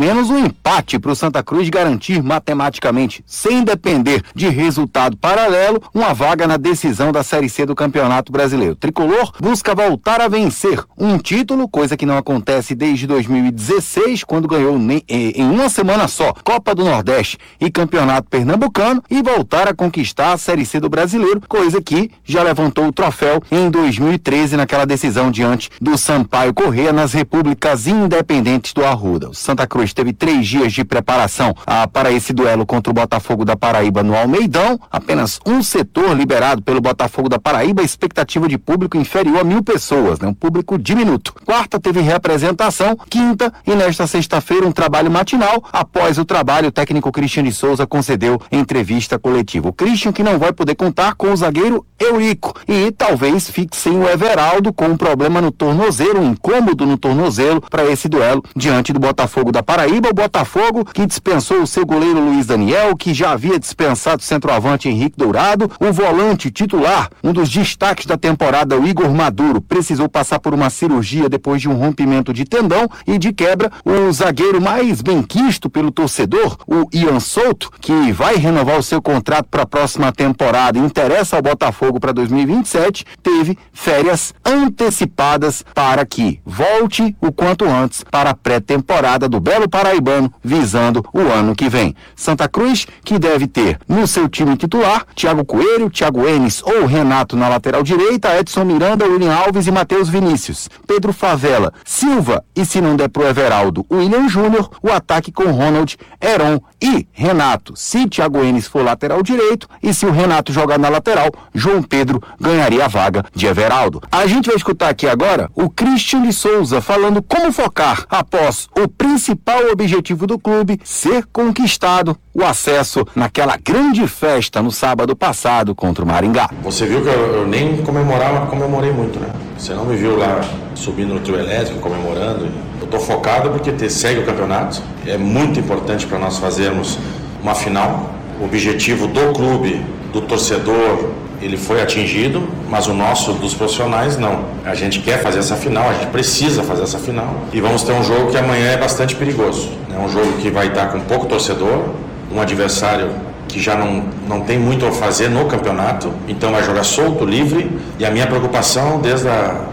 menos um empate para o Santa Cruz garantir matematicamente, sem depender de resultado paralelo, uma vaga na decisão da Série C do Campeonato Brasileiro. O Tricolor busca voltar a vencer um título, coisa que não acontece desde 2016, quando ganhou em uma semana só Copa do Nordeste e Campeonato Pernambucano, e voltar a conquistar a Série C do Brasileiro, coisa que já levantou o troféu em 2013 naquela decisão diante do Sampaio Corrêa nas Repúblicas Independentes do Arruda. O Santa Cruz teve 3 dias de preparação para esse duelo contra o Botafogo da Paraíba no Almeidão, apenas um setor liberado pelo Botafogo da Paraíba, expectativa de público inferior a 1.000 pessoas, um público diminuto. Quarta teve representação, quinta e nesta sexta-feira um trabalho matinal. Após o trabalho, o técnico Christian de Souza concedeu entrevista coletiva. O Christian que não vai poder contar com o zagueiro Eurico e talvez fique sem o Everaldo com um problema no tornozelo, um incômodo no tornozelo para esse duelo diante do Botafogo da Paraíba. O Botafogo que dispensou o seu goleiro Luiz Daniel, que já havia dispensado o centroavante Henrique Dourado, o volante titular, um dos destaques da temporada, o Igor Maduro, precisou passar por uma cirurgia depois de um rompimento de tendão e de quebra. O zagueiro mais benquisto pelo torcedor, o Ian Souto, que vai renovar o seu contrato para a próxima temporada e interessa ao Botafogo para 2027, teve férias antecipadas para que volte o quanto antes para a pré-temporada do Belo Paraibano, visando o ano que vem. Santa Cruz, que deve ter no seu time titular Thiago Coelho, Thiago Enes ou Renato na lateral direita, Edson Miranda, William Alves e Matheus Vinícius, Pedro Favela, Silva e, se não der pro Everaldo, William Júnior, o ataque com Ronald, Heron e Renato. Se Thiago Enes for lateral direito e se o Renato jogar na lateral, João Pedro ganharia a vaga de Everaldo. A gente vai escutar aqui agora o Christian de Souza falando como focar após o principal objetivo do clube ser conquistado, o acesso naquela grande festa no sábado passado contra o Maringá. Você viu que eu nem comemorei muito, né? Você não me viu lá subindo no trio elétrico, comemorando. Eu tô focado porque segue o campeonato. É muito importante para nós fazermos uma final. O objetivo do clube, do torcedor, ele foi atingido, mas o nosso, dos profissionais, não. A gente quer fazer essa final, a gente precisa fazer essa final. E vamos ter um jogo que amanhã é bastante perigoso. É um jogo que vai estar com pouco torcedor, um adversário que já não tem muito a fazer no campeonato, então vai jogar solto, livre. E a minha preocupação desde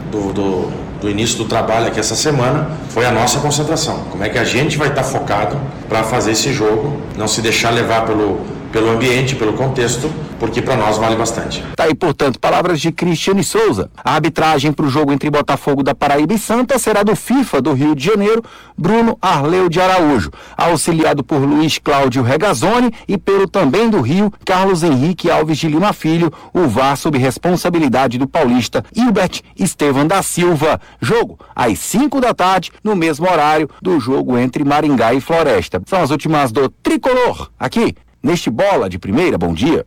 do início do trabalho aqui essa semana foi a nossa concentração. Como é que a gente vai estar focado para fazer esse jogo, não se deixar levar pelo ambiente, pelo contexto, porque para nós vale bastante. Tá aí, portanto, palavras de Cristiane Souza. A arbitragem para o jogo entre Botafogo da Paraíba e Santa será do FIFA do Rio de Janeiro, Bruno Arleu de Araújo, auxiliado por Luiz Cláudio Regazzoni e pelo também do Rio, Carlos Henrique Alves de Lima Filho, o VAR sob responsabilidade do paulista Hilbert Estevam da Silva. Jogo às 5 da tarde, no mesmo horário do jogo entre Maringá e Floresta. São as últimas do Tricolor, aqui neste Bola de Primeira. Bom dia.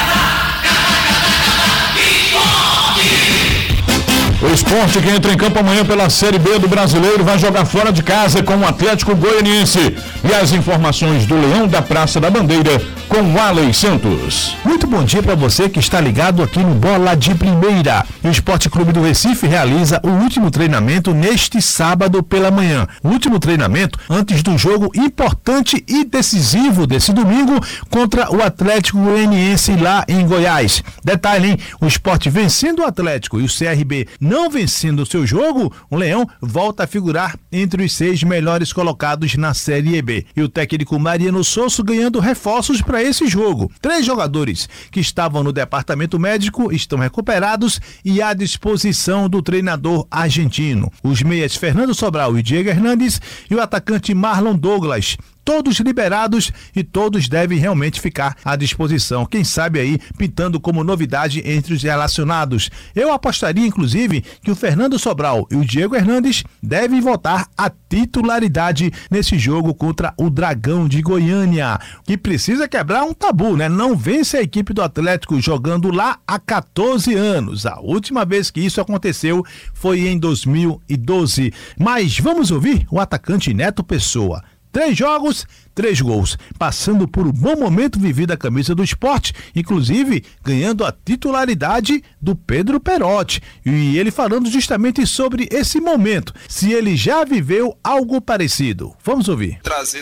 O Sport, que entra em campo amanhã pela Série B do Brasileiro, vai jogar fora de casa com o Atlético Goianiense. E as informações do Leão da Praça da Bandeira com o Alex Santos. Muito bom dia para você que está ligado aqui no Bola de Primeira. O Esporte Clube do Recife realiza o último treinamento neste sábado pela manhã. O último treinamento antes do jogo importante e decisivo desse domingo contra o Atlético Goianiense lá em Goiás. Detalhe, hein? O Sport vencendo o Atlético e o CRB não vencendo o seu jogo, o Leão volta a figurar entre os 6 melhores colocados na Série B. E o técnico Mariano Sosso ganhando reforços para esse jogo. 3 jogadores que estavam no departamento médico estão recuperados e à disposição do treinador argentino. Os meias Fernando Sobral e Diego Hernandes e o atacante Marlon Douglas. Todos liberados e todos devem realmente ficar à disposição. Quem sabe aí pintando como novidade entre os relacionados. Eu apostaria, inclusive, que o Fernando Sobral e o Diego Hernandes devem voltar à titularidade nesse jogo contra o Dragão de Goiânia, que precisa quebrar um tabu, né? Não vence a equipe do Atlético jogando lá há 14 anos. A última vez que isso aconteceu foi em 2012. Mas vamos ouvir o atacante Neto Pessoa. 3 jogos, 3 gols, passando por um bom momento vivido a camisa do Sport, inclusive ganhando a titularidade do Pedro Perotti. E ele falando justamente sobre esse momento, se ele já viveu algo parecido. Vamos ouvir. Trazer